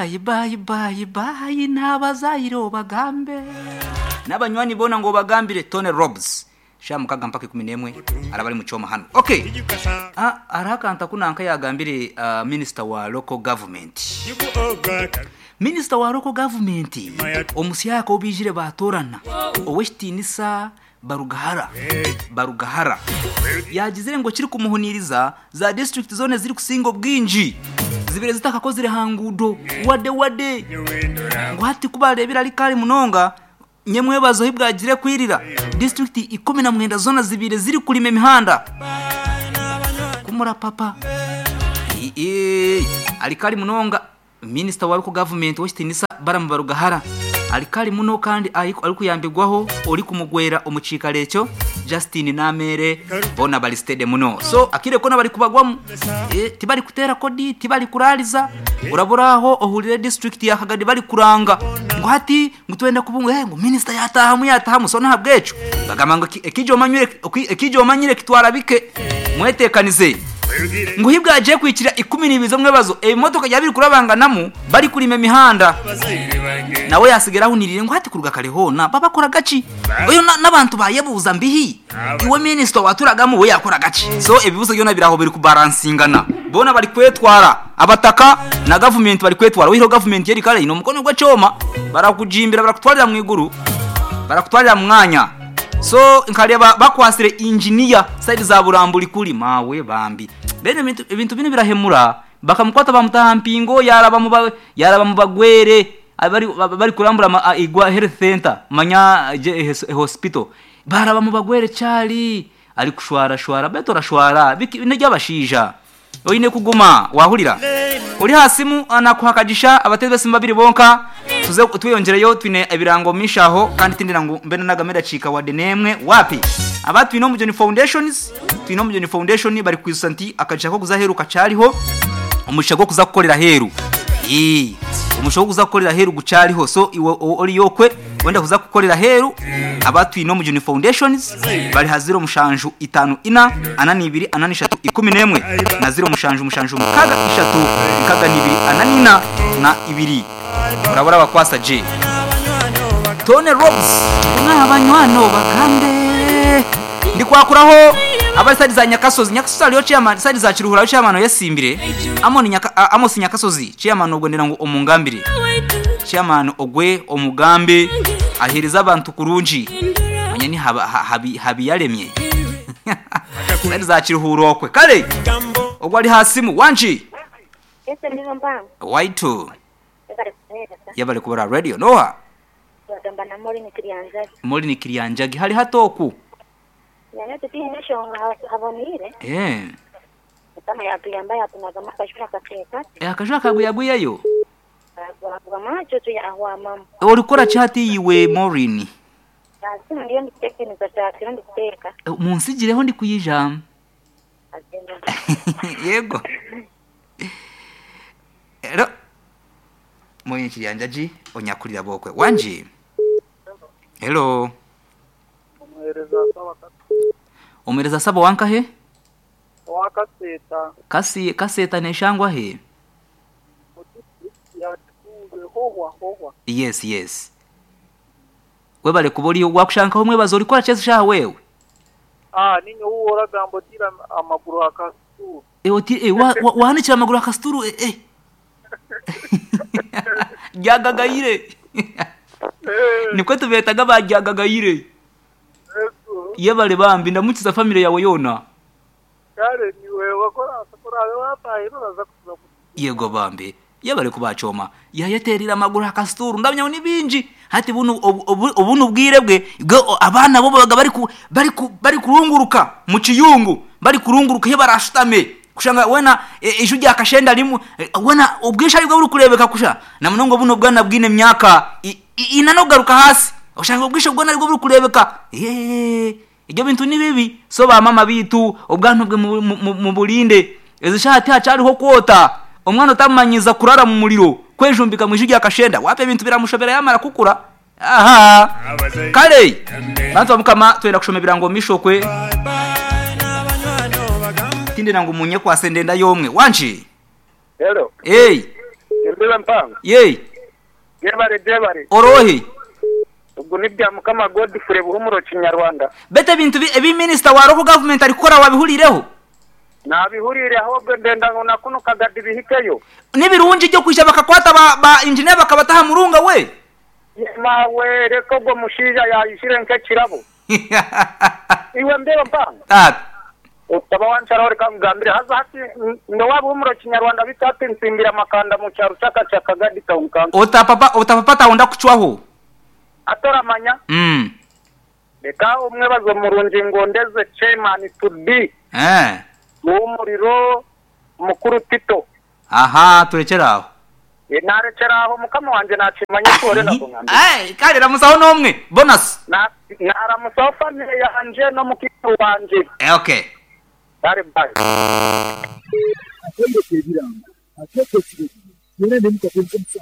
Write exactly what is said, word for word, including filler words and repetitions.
bye bye bye bye nabazayiro bagambe n'abanywani bona ngo bagambire Tony Robs shamu kagampaka kumi n'imwe arabari mu cyoma hano. Okay, ah arakanta kunanka yagambire uh, minister wa local government minister wa local government omusiyako bijire batorana owestinisa Barugahara Barugahara yagizire ngo kiri kumuhuniriza za district zone ziri kusingo bwinji zibire zitaka zire hangudo wade wade ngo hati kubarebira ari kali munonga nyemwe bazo hibwagire kwirira district ikumi na mwenda zona zibire ziri kulime mihanda kumura papa eh ari kali munonga minister wa local government westinisa Barugahara alikali muno kandi ari kuyambigwaho uri kumugwera umucika lecho Justin Namere bona bali stade muno so akire kona bari kubagwamo eh tibari kutera kodi tibari kuraliza uraburaho ohurire district ya Kagadi bari kuranga ngo hati ngutwenda kubunga eh ngo minister yatahamu yatahamu so nahabwecho bagamanga ekijo manyire ekijo manyire kitwara bike mwetekanize ngo hibwa aje kwikira ikumi nibizo mwebazo e motoka yabiri kurabanganamo bari kurime mihanda nawe yasigeraho nirire ngo hati kuruga kareho na baba kora gaci oyo nabantu bayebuza mbihi iwe minister waturagamo we yakora gaci so ebibuzo yona biraho biri kubalansingana bona bari kwetwara abataka na government bari kwetwara wihiro government yeri kare ino mukono gwa choma barakujimbira barakutwarira mu iguru barakutwarira mu mwanya so nkari bakwasire engineer side za buramburi kuri mawe bambi bene ibintu bine birahemura bakamukwata bamutahampingo yaraba mu yaraba mu bagwere bari bari kurambura igwa health center manya hospital baraba mu bagwere cyari ari kushwara shwara beto rashwara binejya bashija oyine kuguma wahurira uri hasimu anakuhakajisha abateze simbabiri bonka tuze twiyongereyo twine ebirango mishaho kandi tindira ngo mbene nagamera cika wade nemwe wapi abatu ino mujoni foundations twino mujoni foundation bari kwisanti akajako kuzaheruka cyariho umushago kuza gukorera heru eh umushago kuza gukorera heru gucariho so iwe ori yokwe wenda kuza gukorera heru abatu ino mujoni foundations bari haziro mushanju itanu ina anani ibiri anani shatu ikumi n'imwe na zero mushanju mushanju mukaga ishatu mukaga nibiri anani ina na ibiri urabura bakwasa je Tony Robs n'abanywano bagambe ndi kwakuraho abasadi za Nyakasozi Nyakasozi aliyo chairman sadi za Kiruhura chairman yasimbire amoni nyaka amosi Nyakasozi chairman ogwendera ngo omungambire chairman ogwe omugambe ahiriza abantu kurunji manyani habi habi yaremye sadi za Kiruhura okwe kale ogwali hasimu wanji ese ndizo mbanga waitu yabale kubara radio noha wadamba na moli nikirianjagi moli nikirianjagi hali hatoku yana tutinye shonga habonire eh kama ya tuyamba ya tunaga kashura kakeka eh akashura kaguyaguya yo kwa macho tu ya ahwa mama urikora chati iwe Morini asi ndiyo nditeke ni chati ndi kuteka munsigireho ndi kuyijama yego ero moye kirianjaji onyakurira bokwe wanje hello omereza sawa omereza sabo wanka he wakaseta kasi kaseta neshangwa he hohwa hohwa yes yes webale kubori wakushanka homwe bazori kora chese sha wewe ah ninyo uora gambo tira amaguru akasturu e oti e wa wahanikira amaguru akasturu eh eh Jagagayire niko tubetaga bajagagayire yebale bambi ndamukiza family yawe yona kare niwe wakora sakora wapa iraza kuza yego bambi yebale kubacoma yayeterira amaguru akasturu ndamya ni binji hati bunu ubunu bwirebwe abana bo baga bari bari bari kurunguruka mu kiyungu bari kurunguruka he barashitame kushanga wena ejo rya kashenda limu wena ubwisha aribwo buri kurebeka kusha na munongo buno bwana bwine myaka inanogaruka hasi ushanga ubwisha bwana aribwo buri kurebeka eh ibyo bintu ni bibi so ba mama bitu ubwantu bwe mu burinde ezishati hacariho kwota umwana utamanyiza kurara mu muriro kwejumbika mu ejo rya kashenda wape bintu biramushobera yamara kukura aha kale bantu bamukama twenda kushome birango mishokwe tinde nangu munye kwa sendenda yomwe wanje hello hey Biba mpanga. Ye. Yebare debare. Orohi. Ubwo nibya mukama Godfrey buhumuro kinyarwanda. Bete bintu ebi minister wa local government ari gukora wabihurireho. Nabihurire ahubwo ndenda ngo nakuno kagadi bihikeyo. Nibirunji cyo kwisha bakakwata ba, ba engineer bakabataha murunga we. Mawe reko go mushija yayishire nke kirabo. Iwe mbero mpanga. Tak. Utaba wanchara ore kangambire haza hati ndo wabuhumuro kinyarwanda bitatu nsimbira makanda mu cyaru cyaka cyakagadi kaunkanka. Utapapa utapapata onda kuchwaho. Atora manya. Mm. Beka umwe bazo murunji ngo ndeze chairman to be. Eh. Umuriro mukuru Tito. Aha, turekeraho. E narekeraho mukama wanje nakimanye kore nako ngambi. Eh, kare ramusaho nomwe. Bonus. Na naramusaho family yanje no mukitu wanje. Eh, okay. Dare bye. Akwende kebiranga. Akwende kebiranga. Yena ndimukapembe